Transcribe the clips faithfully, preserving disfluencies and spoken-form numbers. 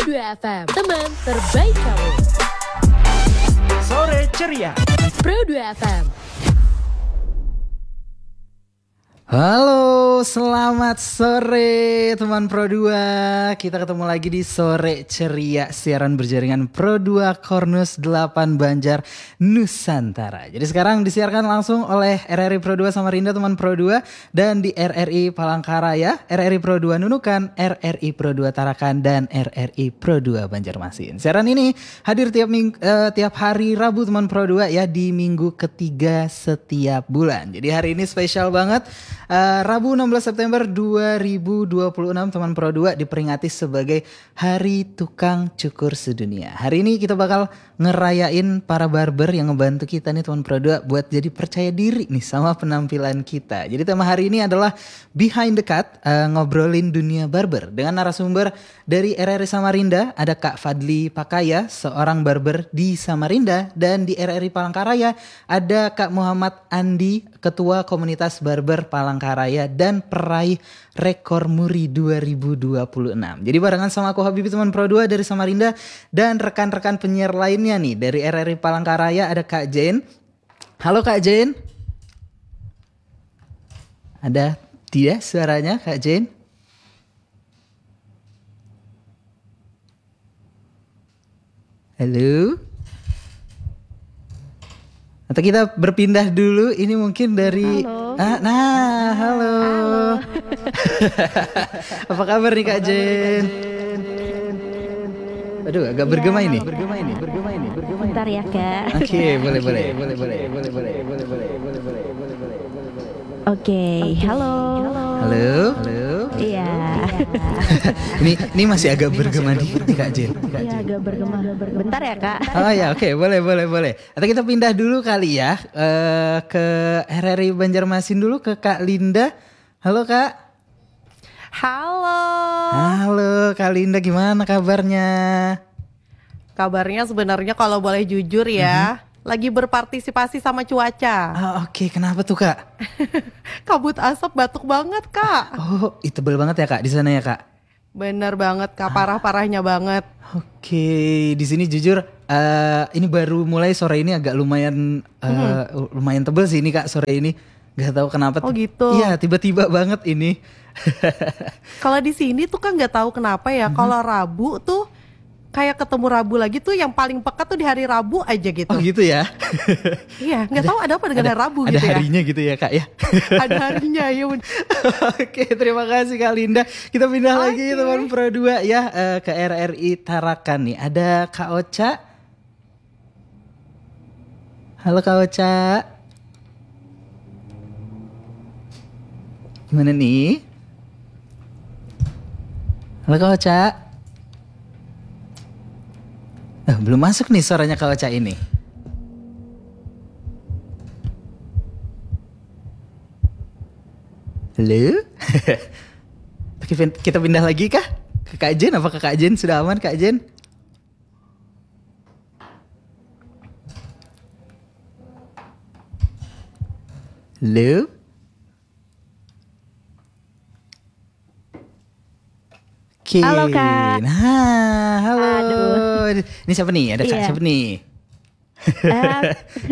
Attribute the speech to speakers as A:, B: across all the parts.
A: dua F M, teman terbaik kamu.
B: Sore ceria.
A: Pro dua F M.
C: Halo, selamat sore teman Pro dua. Kita ketemu lagi di Sore Ceria, siaran berjaringan Pro dua Kornus delapan Banjar Nusantara. Jadi sekarang disiarkan langsung oleh R R I Pro dua Samarinda teman Pro dua, dan di R R I Palangkaraya, R R I Pro dua Nunukan, R R I Pro dua Tarakan, dan R R I Pro dua Banjarmasin. Siaran ini hadir tiap ming, uh, tiap hari Rabu teman Pro dua ya, di minggu ketiga setiap bulan. Jadi hari ini spesial banget. Uh, Rabu enam belas September dua ribu dua puluh enam teman Pro dua diperingati sebagai Hari Tukang Cukur Sedunia. Hari ini kita bakal ngerayain para barber yang ngebantu kita nih teman Pro dua buat jadi percaya diri nih sama penampilan kita. Jadi tema hari ini adalah Behind the Cut, uh, ngobrolin dunia barber dengan narasumber dari R R I Samarinda. Ada Kak Fadli Pakaya, seorang barber di Samarinda, dan di R R I Palangkaraya ada Kak Muhammad Andi, Ketua Komunitas Barber Palangkaraya dan peraih rekor Muri dua ribu dua puluh enam. Jadi barengan sama aku Habibie teman Pro dua dari Samarinda, dan rekan-rekan penyiar lainnya nih dari R R I Palangkaraya ada Kak Jane. Halo Kak Jane. Ada tidak suaranya Kak Jane? Halo. Atau kita berpindah dulu, ini mungkin dari
D: halo.
C: Ah, nah, halo. Halo. Apa kabar nih Kak Jen? Aduh, agak
D: Ya,
C: bergema ini.
D: halo,
C: Bergema ini, bergema ini, bergema ini.
D: Bentar ya Kak.
C: Oke, boleh, boleh, boleh, boleh, boleh, boleh, boleh, boleh, boleh, boleh, boleh, boleh, boleh.
D: Oke, halo.
C: Halo, halo.
D: Iya.
C: Ini ini masih agak bergema dikit nih Kak Jen.
D: Iya agak bergema. Bentar ya Kak.
C: Oh ya, oke, boleh, boleh, boleh. Atau kita pindah dulu kali ya uh, ke R R I Banjarmasin dulu, ke Kak Linda. Halo Kak.
E: Halo.
C: Halo Kak Linda, gimana kabarnya?
E: Kabarnya sebenarnya kalau boleh jujur ya, mm-hmm. lagi berpartisipasi sama cuaca.
C: Oh, oke, kenapa tuh Kak?
E: Kabut asap batuk banget Kak.
C: Oh, itu tebel banget ya Kak di sana ya Kak?
E: Bener banget Kak, parah-parahnya banget.
C: Oke, di sini jujur uh, ini baru mulai sore ini agak lumayan uh, mm-hmm. lumayan tebel sih ini Kak sore ini. Gak tahu kenapa.
E: Oh gitu.
C: Iya, tiba-tiba banget ini.
E: Kalau di sini tuh kan nggak tahu kenapa ya. Mm-hmm. Kalau Rabu tuh kayak ketemu Rabu lagi tuh yang paling pekat tuh di hari Rabu aja gitu.
C: Oh gitu ya?
E: Iya, nggak tahu ada apa dengan
C: ada,
E: hari Rabu
C: ada
E: gitu ya.
C: Ada harinya gitu ya Kak ya?
E: Ada harinya ya.
C: Oke, terima kasih Kak Linda. Kita pindah okay. lagi teman Pro dua ya, uh, ke R R I Tarakan nih. Ada Kak Ocha. Halo Kak Ocha. Gimana nih? Halo Kak Ocha. Eh, belum masuk nih suaranya Kak Ocha ini. Halo? Kita pindah lagi kah? Ke Kak Jen? Apakah Kak Jen sudah aman Kak Jen? Halo? Oke.
D: Halo Kak.
C: Nah, halo.
D: Aduh.
C: Ini siapa nih? Ada Kak
D: Iya.
C: siapa nih?
D: Uh,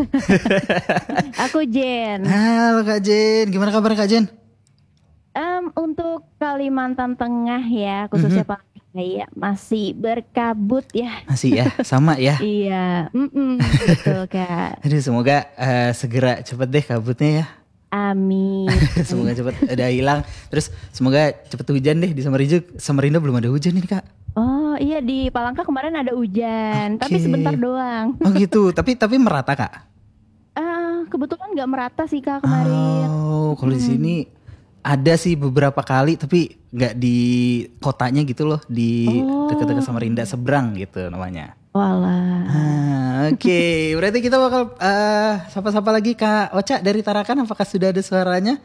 D: aku Jen.
C: Halo Kak Jen, gimana kabar Kak Jen?
D: Um, untuk Kalimantan Tengah ya, khususnya
C: Mm-hmm.
D: Palangkaraya masih berkabut ya.
C: Masih ya, sama ya.
D: Iya, mm-mm, betul Kak.
C: Aduh, semoga uh, segera cepet deh kabutnya ya.
D: Amin.
C: Semoga cepet udah hilang. Terus semoga cepet hujan deh di Samarinda. Samarinda belum ada hujan ini Kak.
D: Oh iya, di Palangka kemarin ada hujan,
C: Oke.
D: tapi sebentar doang.
C: Oh gitu, tapi tapi merata Kak?
D: Ah, kebetulan nggak merata sih Kak kemarin.
C: Oh, kalau di sini ada sih beberapa kali, tapi nggak di kotanya gitu loh, di
D: Oh.
C: dekat-dekat Samarinda seberang gitu namanya.
D: Walah.
C: Ah, Oke, berarti kita bakal uh, sapa-sapa lagi Kak Ocha dari Tarakan. Apakah sudah ada suaranya?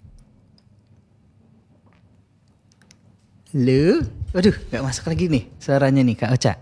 C: Halo? Waduh, gak masuk lagi nih suaranya nih Kak Ocha.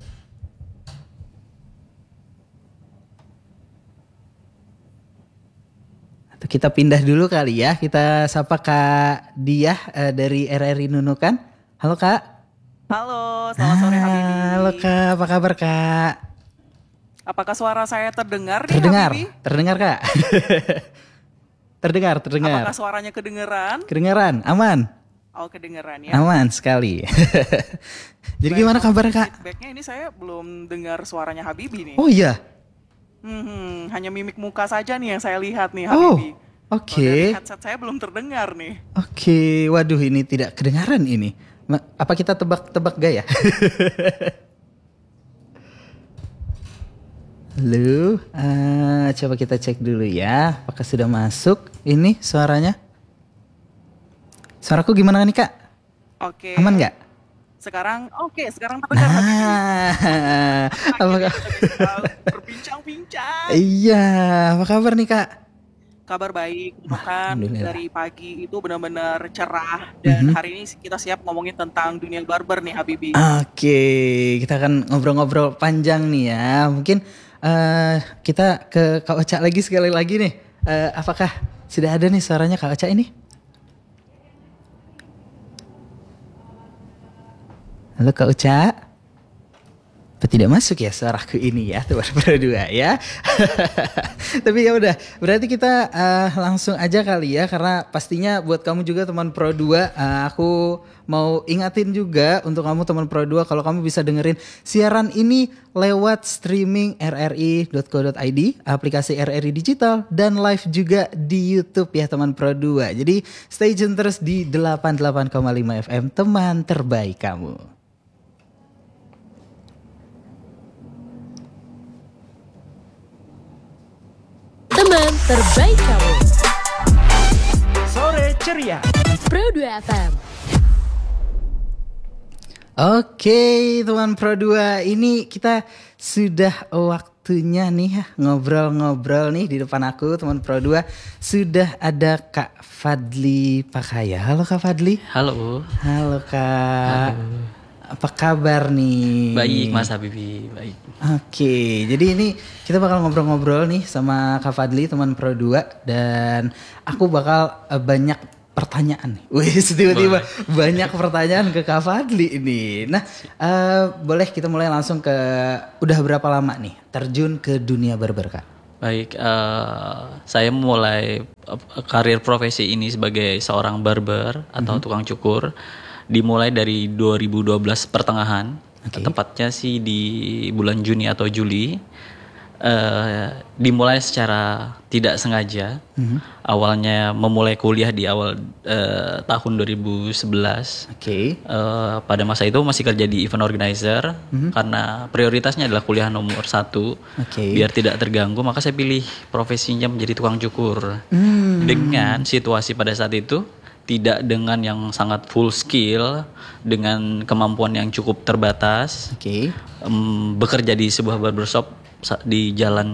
C: Atau kita pindah dulu kali ya. Kita sapa Kak Diah uh, dari R R I Nunukan. Halo Kak.
B: Halo, selamat sore Habibi.
C: Halo Kak, apa kabar Kak?
B: Apakah suara saya terdengar nih
C: Terdengar,
B: Habibi?
C: terdengar Kak. Terdengar, terdengar.
B: Apakah suaranya kedengeran?
C: Kedengaran, aman,
B: Oh, kedengeran ya.
C: aman sekali. Jadi
B: Baik,
C: gimana
B: untuk
C: kabar Kak?
B: Feedbacknya ini saya belum dengar suaranya Habibi nih.
C: Oh iya,
B: Hmm, hanya mimik muka saja nih yang saya lihat nih
C: oh
B: Habibi.
C: oke,
B: Kalau dari headset saya belum terdengar nih.
C: oke. Waduh ini tidak kedengaran ini. Ma- Apa kita tebak-tebak gaya? Halo, eh, coba kita cek dulu ya. Apakah sudah masuk ini suaranya? Suaraku gimana nih Kak?
B: Oke.
C: Aman nggak?
B: Sekarang oke, sekarang terdengar Habibi.
C: Nah,
B: Akhirnya
C: apakah?
B: kita bisa berbincang-bincang.
C: Iya, apa kabar nih Kak?
B: Kabar baik, bahkan
C: Alhamdulillah.
B: dari pagi itu benar-benar cerah dan
C: Mhm.
B: hari ini kita siap ngomongin tentang dunia barber nih Habibi.
C: Oke, kita akan ngobrol-ngobrol panjang nih ya. Mungkin eh, kita ke Kak Ocha lagi sekali lagi nih. Eh, apakah sudah ada nih suaranya Kak Ocha ini? Halo Kak Ocha. Apa tidak masuk ya suaraku ini ya teman berdua ya. Tapi ya udah, berarti kita eh, langsung aja kali ya karena pastinya buat kamu juga teman Pro dua eh, aku mau ingatin juga untuk kamu teman Pro dua kalau kamu bisa dengerin siaran ini lewat streaming r r i dot co dot i d, aplikasi R R I Digital dan live juga di YouTube ya teman Pro dua. Jadi stay tune terus di delapan puluh delapan koma lima F M teman terbaik kamu.
A: Teman terbaik kamu.
F: Sore ceria.
A: Pro dua F M.
C: Oke teman Pro dua, ini kita sudah waktunya nih ya ngobrol-ngobrol nih di depan aku teman Pro dua. Sudah ada Kak Fadli Pakaya. Halo Kak Fadli.
G: Halo,
C: Halo Kak. Apa kabar nih?
G: baik Mas Habibi, baik.
C: Oke, jadi ini kita bakal ngobrol-ngobrol nih sama Kak Fadli teman Pro dua dan aku bakal eh, banyak pertanyaan nih. Wih, tiba-tiba banyak pertanyaan ke Kak Fadli ini. Nah, eh, boleh kita mulai langsung ke udah berapa lama nih terjun ke dunia barber Kak?
G: Baik, eh, saya mulai eh, karir profesi ini sebagai seorang barber atau tukang cukur dimulai dari dua ribu dua belas pertengahan,
C: Oke.
G: tepatnya sih di bulan Juni atau Juli. Eh, dimulai secara tidak sengaja. Awalnya memulai kuliah di awal eh, tahun dua ribu sebelas.
C: Oke.
G: Eh, pada masa itu masih kerja di event organizer karena prioritasnya adalah kuliah nomor satu.
C: Oke.
G: Biar tidak terganggu maka saya pilih profesinya menjadi tukang cukur.
C: Hmm.
G: Dengan situasi pada saat itu tidak dengan yang sangat full skill, dengan kemampuan yang cukup terbatas.
C: Oke.
G: Em, bekerja di sebuah barbershop sa- di jalan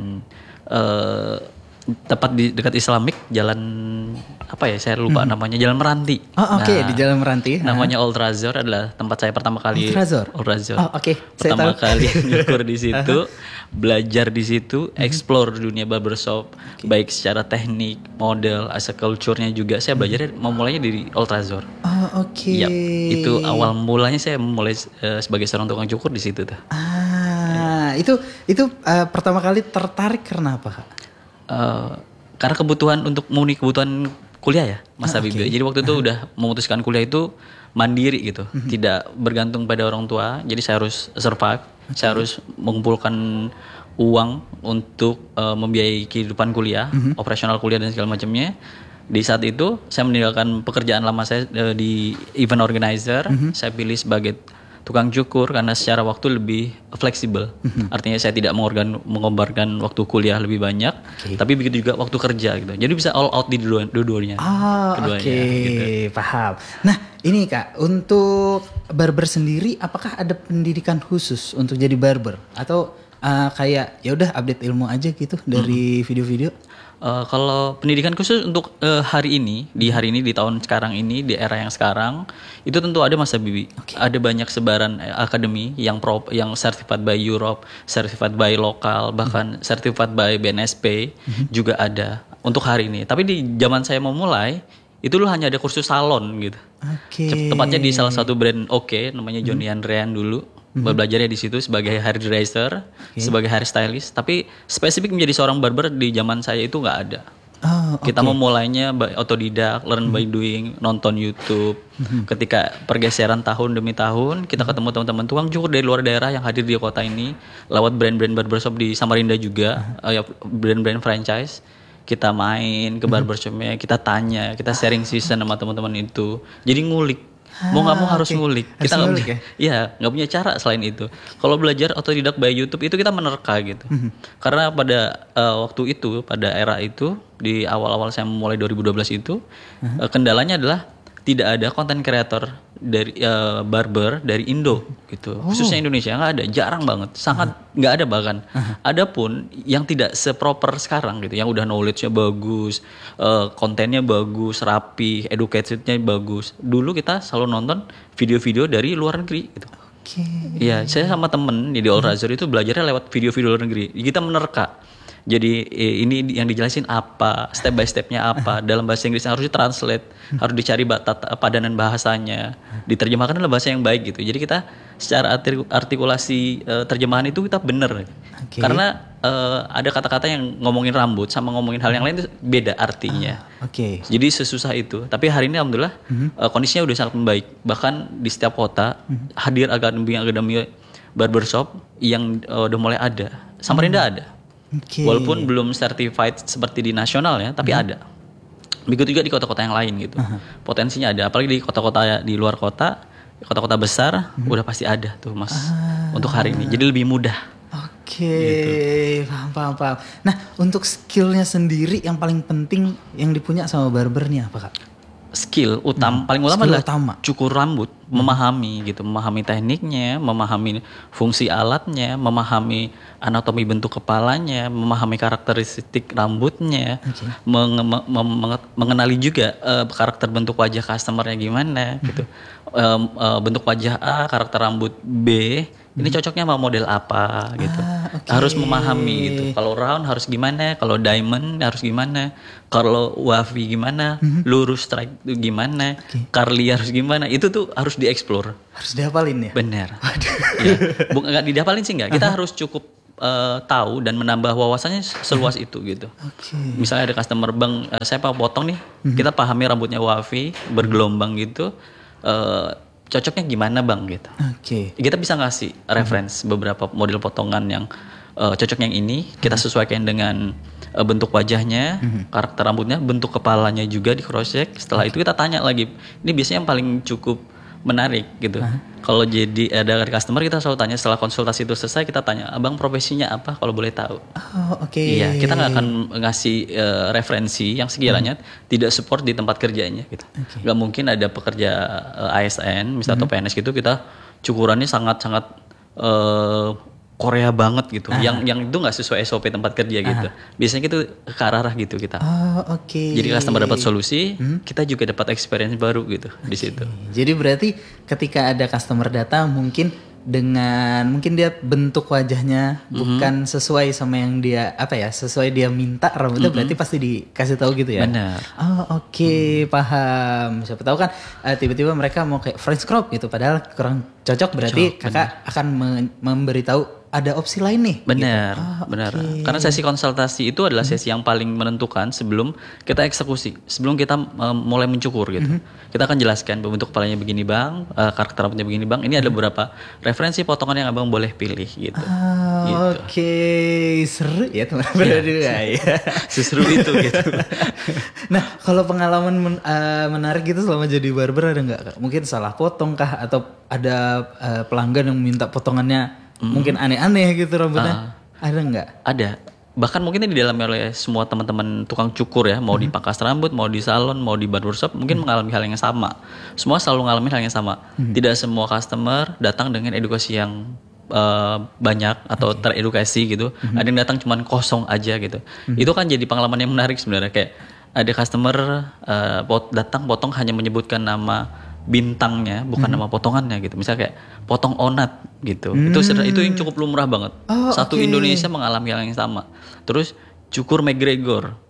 G: eh, tepat di dekat Islamic, jalan apa ya saya lupa namanya, Jalan Meranti.
C: Oh, oke,
G: Nah,
C: di Jalan Meranti.
G: namanya Old Razor adalah tempat saya pertama kali.
C: Old Razor?
G: Old Razor.
C: Oh, oke, saya
G: Pertama
C: tahu.
G: kali nyukur di situ, belajar di situ, explore dunia barbershop, baik secara teknik, model, asal culture-nya juga. Saya belajarnya memulainya dari Old Razor.
C: Oh, oke.
G: Yap, itu awal mulanya saya mulai eh, sebagai seorang tukang cukur di situ tuh.
C: Ah, itu itu eh, pertama kali tertarik karena apa Kak?
G: Eh, karena kebutuhan untuk memenuhi kebutuhan kuliah ya, Mas
C: Ah,
G: Habib.
C: oke.
G: Jadi waktu itu udah memutuskan kuliah itu mandiri gitu, tidak bergantung pada orang tua. Jadi saya harus survive, saya harus mengumpulkan uang untuk eh, membiayai kehidupan kuliah, operasional kuliah dan segala macamnya. Di saat itu saya meninggalkan pekerjaan lama saya eh, di event organizer. Saya pilih sebagai tukang cukur karena secara waktu lebih fleksibel. Artinya saya tidak mengorgan, mengorbankan waktu kuliah lebih banyak, tapi begitu juga waktu kerja gitu. Jadi bisa all out di dua- dua-duanya.
C: Ah,
G: Keduanya,
C: oke,
G: gitu.
C: paham. Nah, ini Kak, untuk barber sendiri apakah ada pendidikan khusus untuk jadi barber atau uh, kayak ya udah update ilmu aja gitu dari video-video?
G: Eh, kalau pendidikan khusus untuk eh, hari ini, di hari ini, di tahun sekarang ini, di era yang sekarang, itu tentu ada Mas Habibie. Ada banyak sebaran eh, akademi yang pro, yang certified by Europe, certified by lokal, bahkan certified by B N S P juga ada untuk hari ini. Tapi di zaman saya memulai Itu dulu hanya ada kursus salon gitu.
C: Oke.
G: Cep- Tepatnya di salah satu brand oke namanya Johnny Andrean dulu. Belajarnya di situ sebagai hairdresser, sebagai hairstylist. Tapi spesifik menjadi seorang barber di zaman saya itu nggak ada.
C: Oh,
G: Kita
C: oke.
G: memulainya by otodidak, learn by doing, nonton YouTube. Ketika pergeseran tahun demi tahun, kita ketemu teman-teman tukang cukur dari luar daerah yang hadir di kota ini, lewat brand-brand barbershop di Samarinda juga, eh, ya, brand-brand franchise. Kita main ke barbershopnya, kita tanya, kita sharing season sama teman-teman itu. Jadi ngulik. Mau nggak mau
C: Ah,
G: harus
C: oke.
G: ngulik.
C: Harus
G: Kita nggak
C: ngulik
G: punya-
C: ya?
G: Iya, nggak punya cara selain itu. Kalau belajar otodidak by YouTube itu kita menerka gitu. Karena pada eh, waktu itu, pada era itu, di awal-awal saya mulai dua ribu dua belas itu, eh, kendalanya adalah tidak ada konten kreator dari eh, barber dari Indo gitu. Khususnya Indonesia nggak ada, jarang banget, sangat nggak ada bahkan. Adapun yang tidak seproper sekarang gitu, yang udah knowledge-nya bagus, eh, kontennya bagus, rapi, educated-nya bagus. Dulu kita selalu nonton video-video dari luar negeri gitu.
C: Oke.
G: Iya, saya sama temen di All Razor itu belajarnya lewat video-video luar negeri. Kita menerka. Jadi eh, ini yang dijelasin apa, step by stepnya apa, dalam bahasa Inggris harus ditranslate, harus dicari ba- tata- padanan bahasanya, diterjemahkan dalam bahasa yang baik gitu. Jadi kita secara arti- artikulasi eh, terjemahan itu kita bener.
C: Oke.
G: Karena eh, ada kata-kata yang ngomongin rambut sama ngomongin hal yang lain itu beda artinya.
C: Oke.
G: Jadi sesusah itu. Tapi hari ini alhamdulillah eh, kondisinya udah sangat membaik. Bahkan di setiap kota hadir akademi-akademi barbershop yang eh, udah mulai ada. Samarinda ada.
C: Oke.
G: Walaupun belum certified seperti di nasional ya, tapi ada. Begitu juga di kota-kota yang lain gitu. Potensinya ada. Apalagi di kota-kota di luar kota, di kota-kota besar udah pasti ada tuh Mas. Untuk hari ini. Jadi lebih mudah.
C: Oke,
G: Gitu.
C: paham, paham, paham. Nah, untuk skillnya sendiri yang paling penting yang dipunya sama barber nih apa, Kak?
G: Skill utama paling utama
C: Skill
G: adalah
C: utama.
G: cukur rambut, memahami gitu, memahami tekniknya, memahami fungsi alatnya, memahami anatomi bentuk kepalanya, memahami karakteristik rambutnya, menge- me- menge- mengenali juga eh, karakter bentuk wajah customernya gimana gitu. Em, eh, bentuk wajah A, karakter rambut B, ini cocoknya sama model apa gitu.
C: Ah, oke.
G: Harus memahami gitu. Kalau round harus gimana, kalau diamond harus gimana, kalau wavy gimana, lurus strike itu gimana, curly harus gimana. Itu tuh harus dieksplor.
C: Harus dihafalin ya?
G: Benar. Ya. Bukan nggak didapalin sih nggak. Kita harus cukup eh, tahu dan menambah wawasannya seluas itu gitu.
C: Oke.
G: Misalnya ada customer bang, eh, saya mau potong nih, kita pahami rambutnya wavy, bergelombang gitu. eh, cocoknya gimana bang gitu.
C: Oke.
G: Kita bisa ngasih reference beberapa model potongan yang uh, cocok yang ini, kita sesuaikan dengan uh, bentuk wajahnya, karakter rambutnya, bentuk kepalanya juga di cross check. Setelah itu kita tanya lagi, ini biasanya yang paling cukup menarik gitu. Kalau jadi ada customer kita selalu tanya setelah konsultasi itu selesai, kita tanya, abang profesinya apa kalau boleh tahu.
C: Oh, oke.
G: Iya, kita nggak akan ngasih eh, referensi yang sekiranya tidak support di tempat kerjanya gitu. Nggak mungkin ada pekerja eh, A S N, misalnya atau P N S gitu, kita cukurannya sangat-sangat eh, Korea banget gitu. Yang yang itu nggak sesuai S O P tempat kerja gitu. Biasanya gitu ke arah gitu kita.
C: Oh, oke.
G: Jadi customer dapat solusi, kita juga dapat experience baru gitu di situ.
C: Jadi berarti ketika ada customer datang mungkin dengan mungkin dia bentuk wajahnya bukan sesuai sama yang dia apa ya sesuai dia minta rambutnya berarti pasti dikasih tahu gitu ya.
G: Benar.
C: Oh oke paham. Siapa tahu kan eh, tiba-tiba mereka mau kayak French crop gitu padahal kurang cocok berarti kakak akan me- memberitahu ada opsi lain nih.
G: Benar,
C: gitu. Ah,
G: benar.
C: oke.
G: Karena sesi konsultasi itu adalah sesi yang paling menentukan sebelum kita eksekusi, sebelum kita um, mulai mencukur gitu. Kita akan jelaskan bentuk kepalanya begini bang, uh, karakter rambutnya begini bang. Ini ada beberapa referensi potongan yang abang boleh pilih gitu.
C: Ah,
G: Gitu.
C: oke seru ya teman berdua ya.
G: Seseru itu gitu.
C: Nah, kalau pengalaman men- eh, menarik gitu selama jadi barber ada nggak? Kak? Mungkin salah potong kah atau ada eh, pelanggan yang minta potongannya mungkin aneh-aneh gitu rambutnya? Ada nggak?
G: Ada. Bahkan mungkin ini dialami oleh semua teman-teman tukang cukur ya, mau di pangkas rambut, mau di salon, mau di barbershop, mungkin mengalami hal yang sama. Semua selalu mengalami hal yang sama. Tidak semua customer datang dengan edukasi yang uh, banyak atau teredukasi gitu. Ada yang datang cuman kosong aja gitu. Itu kan jadi pengalaman yang menarik sebenarnya, kayak ada customer uh, pot- datang potong hanya menyebutkan nama bintangnya bukan nama potongannya gitu. Misalnya kayak potong onat gitu. Itu seder- itu yang cukup lumrah banget.
C: Oh,
G: Satu
C: oke.
G: Indonesia mengalami hal yang sama. Terus cukur McGregor.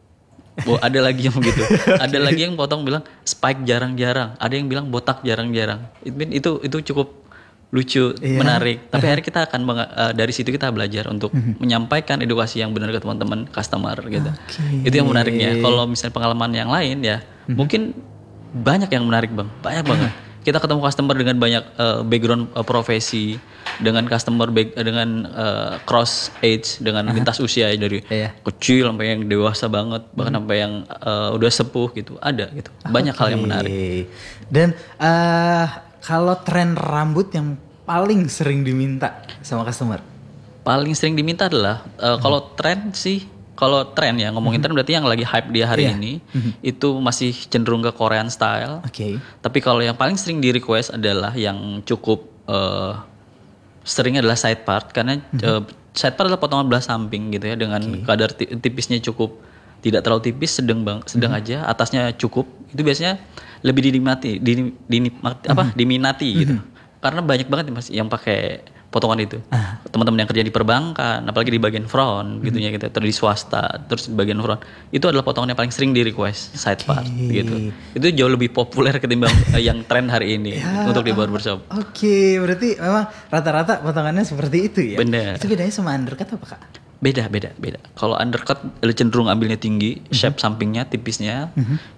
G: Oh, ada lagi yang begitu. Ada lagi yang potong bilang spike jarang-jarang. Ada yang bilang botak jarang-jarang. Itu itu itu cukup lucu,
C: Iya.
G: menarik. Tapi akhirnya kita akan menga- uh, dari situ kita belajar untuk menyampaikan edukasi yang benar ke teman-teman customer gitu. Itu yang menariknya. Kalau misalnya pengalaman yang lain ya, mungkin banyak yang menarik bang, banyak banget. Kita ketemu customer dengan banyak uh, background uh, profesi, dengan customer back, uh, dengan uh, cross age, dengan lintas usia dari
C: Iya.
G: kecil sampai yang dewasa banget, bahkan sampai yang uh, udah sepuh gitu, ada gitu. Banyak hal yang menarik.
C: Oke. Dan eh, kalau tren rambut yang paling sering diminta sama customer?
G: Paling sering diminta adalah uh, kalau tren sih, kalau tren ya ngomongin tren berarti yang lagi hype di hari
C: Iya.
G: ini itu masih cenderung ke Korean style.
C: Oke.
G: Tapi kalau yang paling sering di request adalah yang cukup uh, sering adalah side part karena uh, side part adalah potongan belah samping gitu ya dengan kadar ti- tipisnya cukup tidak terlalu tipis, sedang bang, sedang aja, atasnya cukup. Itu biasanya lebih dinikmati, dini- dinikmati apa? diminati gitu. Karena banyak banget nih Mas yang pakai potongan itu. Teman-teman yang kerja di perbankan, apalagi di bagian front gitu ya gitu, terus di swasta, terus di bagian front. Itu adalah potongan yang paling sering di request side part gitu. Itu jauh lebih populer ketimbang eh, yang tren hari ini untuk di barbershop.
C: Oke, berarti memang rata-rata potongannya seperti itu ya?
G: Bener.
C: Itu bedanya sama undercut apa kak?
G: Beda, beda, beda. Kalau undercut cenderung ambilnya tinggi, shape sampingnya, tipisnya.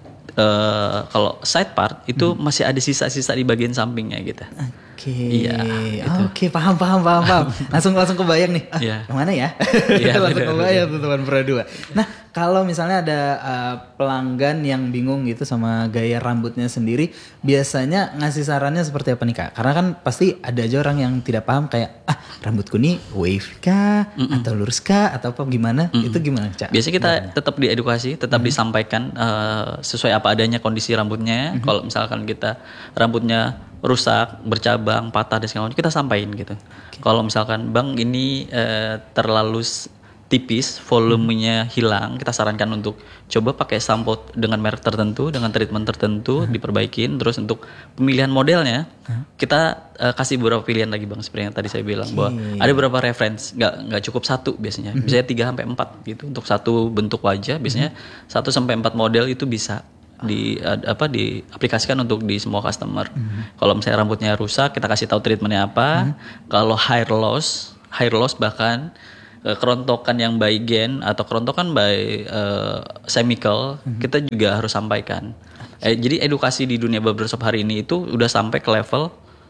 G: Eh, kalau side part itu masih ada sisa-sisa di bagian sampingnya gitu.
C: Oke,
G: Iya,
C: Oh, oke paham paham paham paham. Langsung langsung kebayang nih. Ah,
G: Iya.
C: Yang mana ya?
G: Iya,
C: langsung
G: benar,
C: kebayang tuh teman Pro dua. Nah, kalau misalnya ada uh, pelanggan yang bingung gitu sama gaya rambutnya sendiri, biasanya ngasih sarannya seperti apa nih kak? Karena kan pasti ada aja orang yang tidak paham kayak ah rambutku nih wave kah atau lurus kah atau apa gimana? Itu gimana cak?
G: Biasanya kita tetap diedukasi, tetap disampaikan eh, sesuai apa adanya kondisi rambutnya. Kalau misalkan kita rambutnya rusak, bercabang, patah dan segala macam, kita sampaikan gitu. Kalau misalkan bang ini eh, terlalu s- tipis, volumenya hilang, kita sarankan untuk coba pakai sampo dengan merek tertentu, dengan treatment tertentu, diperbaikin. Terus untuk pemilihan modelnya, kita eh, kasih beberapa pilihan lagi bang, seperti yang tadi saya bilang bahwa ada beberapa reference, nggak nggak cukup satu biasanya, biasanya tiga sampai empat gitu untuk satu bentuk wajah, biasanya satu sampai empat model itu bisa di ad- apa diaplikasikan untuk di semua customer. Kalau misalnya rambutnya rusak, kita kasih tahu treatmentnya apa. Kalau hair loss, hair loss bahkan eh, kerontokan yang by gen atau kerontokan by eh, chemical, kita juga harus sampaikan. Eh, jadi edukasi di dunia barbershop hari ini itu udah sampai ke level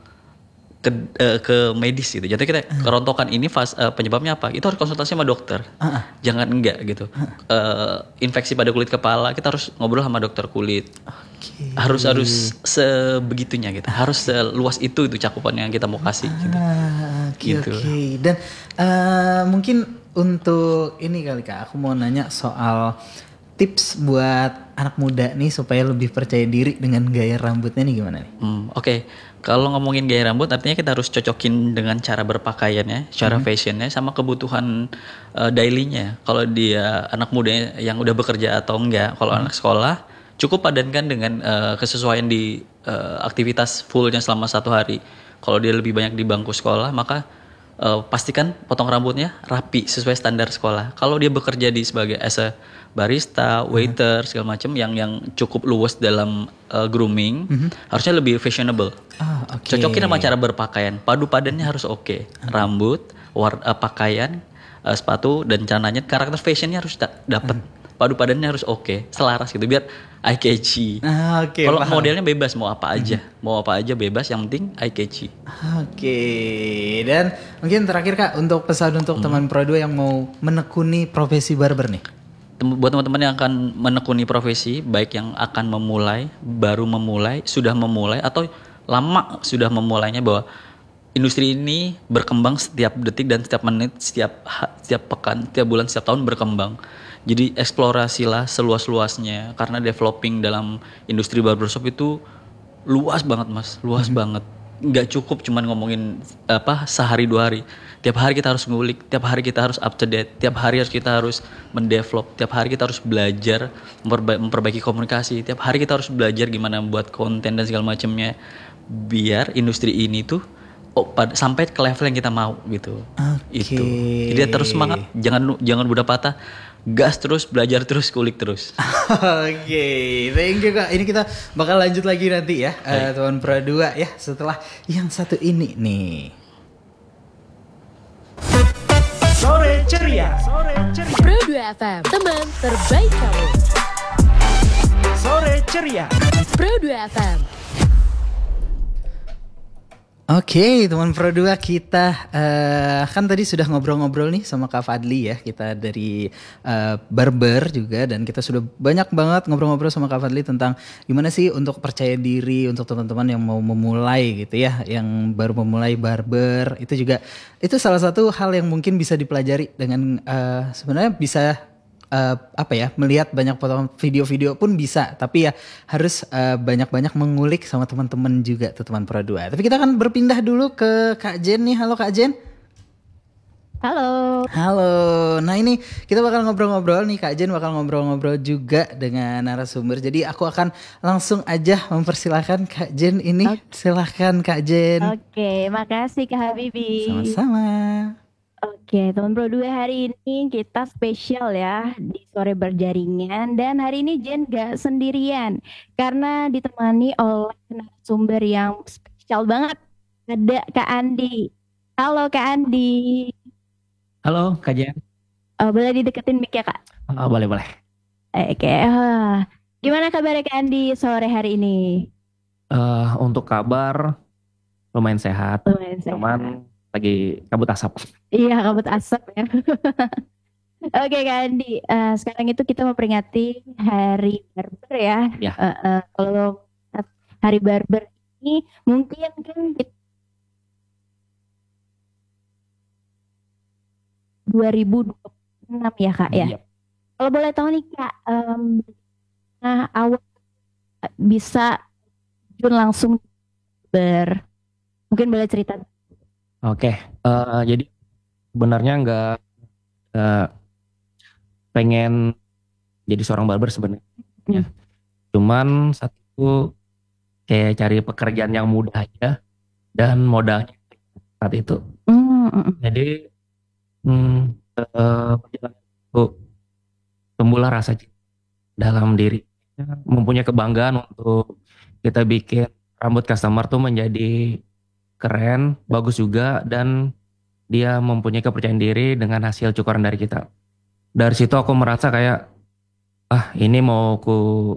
G: ke eh, ke medis gitu. Jadi kita kerontokan ini fas, eh, penyebabnya apa? Itu harus konsultasi sama dokter. Jangan enggak gitu. Eh, infeksi pada kulit kepala kita harus ngobrol sama dokter kulit. Harus harus sebegitunya gitu. Harus seluas itu itu cakupan yang kita mau kasih gitu.
C: Ah, oke
G: Gitu.
C: oke. Dan eh, mungkin untuk ini kali kak, aku mau nanya soal tips buat anak muda nih supaya lebih percaya diri dengan gaya rambutnya nih gimana nih?
G: Hmm, Oke, kalau ngomongin gaya rambut artinya kita harus cocokin dengan cara berpakaiannya, cara fashionnya, sama kebutuhan uh, daily-nya. Kalau dia anak muda yang udah bekerja atau enggak, kalau anak sekolah cukup padankan dengan uh, kesesuaian di uh, aktivitas fullnya selama satu hari. Kalau dia lebih banyak di bangku sekolah, maka uh, pastikan potong rambutnya rapi sesuai standar sekolah. Kalau dia bekerja di sebagai as a barista, waiter, segala macam yang yang cukup luas dalam uh, grooming, harusnya lebih fashionable.
C: Ah, oke.
G: Cocokin sama cara berpakaian. Padu padannya harus oke. Rambut, war, uh, pakaian, uh, sepatu dan celananya, karakter fashionnya harus da- dapat. Padu padannya harus oke, selaras gitu biar eye catchy.
C: Ah, oke,
G: Kalau
C: paham.
G: modelnya bebas mau apa aja, mau apa aja bebas, yang penting eye catchy.
C: Oke, dan mungkin terakhir kak untuk pesan untuk teman Pro dua yang mau menekuni profesi barber nih.
G: Tem- buat teman-teman yang akan menekuni profesi, baik yang akan memulai, baru memulai, sudah memulai atau lama sudah memulainya, bahwa industri ini berkembang setiap detik dan setiap menit, setiap ha- setiap pekan, setiap bulan, setiap tahun berkembang. Jadi eksplorasilah seluas-luasnya karena developing dalam industri barbershop itu luas banget mas, luas banget. Nggak cukup cuman ngomongin apa sehari dua hari. Tiap hari kita harus ngulik, tiap hari kita harus up to date, tiap hari harus kita harus mendevelop, tiap hari kita harus belajar memperba- memperbaiki komunikasi, tiap hari kita harus belajar gimana membuat konten dan segala macamnya biar industri ini tuh oh, pada, sampai ke level yang kita mau gitu.
C: Oke.
G: Itu. Jadi terus semangat, jangan jangan mudah patah. gas terus, belajar terus, kulik terus.
C: Oke, thank you Kak. Ini kita bakal lanjut lagi nanti ya, uh, teman Pro dua ya, setelah yang satu ini nih.
F: Sore ceria. Sore ceria.
A: Pro dua F M, teman terbaik kamu.
F: Sore ceria.
A: Pro dua F M.
C: Oke, teman Pro dua, kita uh, kan tadi sudah ngobrol-ngobrol nih sama Kak Fadli ya. Kita dari uh, barber juga, dan kita sudah banyak banget ngobrol-ngobrol sama Kak Fadli tentang gimana sih untuk percaya diri untuk teman-teman yang mau memulai gitu ya, yang baru memulai barber. Itu juga itu salah satu hal yang mungkin bisa dipelajari dengan uh, sebenarnya bisa Uh, apa ya, melihat banyak potongan video-video pun bisa, tapi ya harus uh, banyak-banyak mengulik sama teman-teman juga tuh teman Pro dua. Tapi kita akan berpindah dulu ke Kak Jen nih. Halo Kak Jen.
D: Halo.
C: Halo. Nah ini kita bakal ngobrol-ngobrol nih, Kak Jen bakal ngobrol-ngobrol juga dengan narasumber. Jadi aku akan langsung aja mempersilahkan Kak Jen ini.
D: Oke.
C: Silahkan Kak Jen.
D: Oke, makasih Kak Habibi.
C: Sama-sama.
D: Oke, teman Pro dua, hari ini kita spesial ya di sore berjaringan, dan hari ini Jen gak sendirian karena ditemani oleh narasumber yang spesial banget. Ada Kak Andi. Halo Kak Andi.
H: Halo Kak Jen.
D: Oh, boleh dideketin mic ya Kak?
H: Oh, boleh boleh.
D: Oke, ah. Gimana kabarnya Kak Andi sore hari ini?
H: Eh, untuk kabar lumayan sehat,
D: Lumayan sehat.
H: cuman lagi kabut asap.
D: Iya, kabut asap ya. Oke Kak Andi, eh, sekarang itu kita memperingati Hari Barber ya.
H: Ya.
D: Eh, eh, kalau Hari Barber ini mungkin kan kita dua ribu dua puluh enam ya Kak ya.
H: Iya.
D: Kalau boleh tahu nih Kak, em, nah awal bisa terjun langsung ber, mungkin boleh cerita.
H: Oke, eh, jadi sebenarnya nggak nggak pengen jadi seorang barber sebenarnya.
D: Hmm.
H: Cuman saat itu kayak cari pekerjaan yang mudah aja dan modalnya saat itu.
D: Hmm, hmm, hmm.
H: Jadi hmm, eh, perjalanan itu tumbuhlah rasa cinta dalam diri. Mempunyai kebanggaan untuk kita bikin rambut customer tuh menjadi keren, bagus juga, dan dia mempunyai kepercayaan diri dengan hasil cukuran dari kita. Dari situ aku merasa kayak, ah ini mau ku